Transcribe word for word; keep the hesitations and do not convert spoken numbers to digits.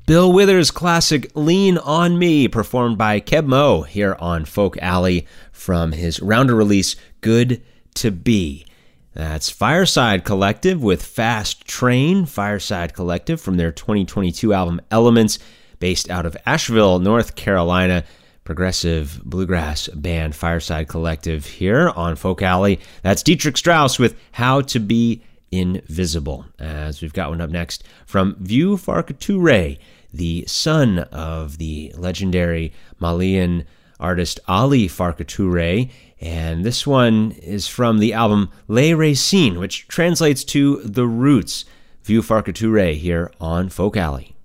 Bill Withers' classic Lean On Me, performed by Keb Mo here on Folk Alley from his rounder release, Good to Be. That's Fireside Collective with Fast Train. Fireside Collective from their twenty twenty-two album Elements, based out of Asheville, North Carolina. Progressive bluegrass band Fireside Collective here on Folk Alley. That's Dietrich Strauss with How to Be Invisible. As we've got one up next from Vieux Farka Touré, the son of the legendary Malian artist Ali Farka Touré, and this one is from the album Les Racines, which translates to The Roots. Vieux Farka Touré here on Folk Alley.